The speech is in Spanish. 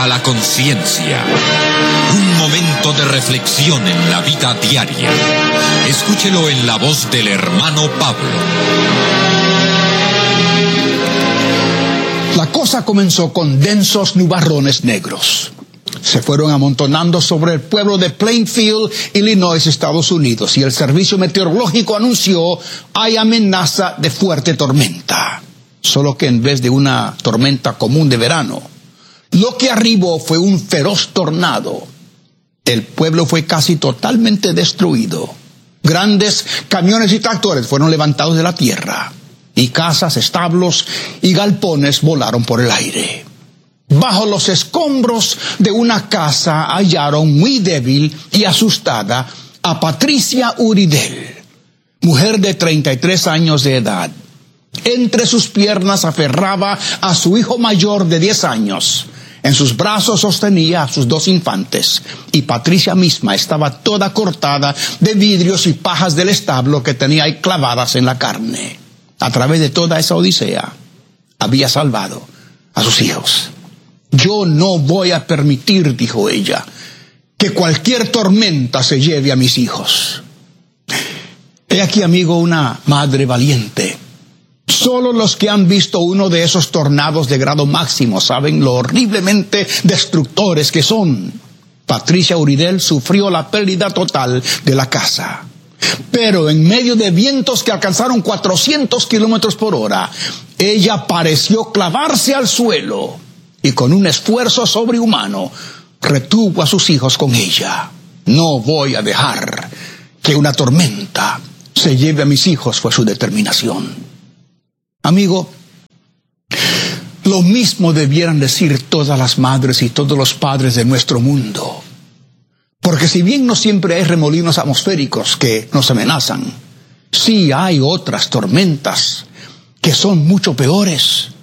A la conciencia. Un momento de reflexión en la vida diaria. Escúchelo en la voz del hermano Pablo. La cosa comenzó con densos nubarrones negros. Se fueron amontonando sobre el pueblo de Plainfield, Illinois, Estados Unidos, y el servicio meteorológico anunció: hay amenaza de fuerte tormenta. Solo que en vez de una tormenta común de verano, lo que arribó fue un feroz tornado. El pueblo fue casi totalmente destruido. Grandes camiones y tractores fueron levantados de la tierra, y casas, establos y galpones volaron por el aire. Bajo los escombros de una casa hallaron muy débil y asustada a Patricia Uridel, mujer de 33 años de edad. Entre sus piernas aferraba a su hijo mayor de 10 años. En sus brazos sostenía a sus 2 infantes, y Patricia misma estaba toda cortada de vidrios y pajas del establo que tenía ahí clavadas en la carne. A través de toda esa odisea, había salvado a sus hijos. Yo no voy a permitir, dijo ella, que cualquier tormenta se lleve a mis hijos. He aquí, amigo, una madre valiente. Solo los que han visto uno de esos tornados de grado máximo saben lo horriblemente destructores que son. Patricia Uridel sufrió la pérdida total de la casa. Pero en medio de vientos que alcanzaron 400 kilómetros por hora, ella pareció clavarse al suelo y con un esfuerzo sobrehumano retuvo a sus hijos con ella. No voy a dejar que una tormenta se lleve a mis hijos, fue su determinación. Amigo, lo mismo debieran decir todas las madres y todos los padres de nuestro mundo. Porque si bien no siempre hay remolinos atmosféricos que nos amenazan, sí hay otras tormentas que son mucho peores.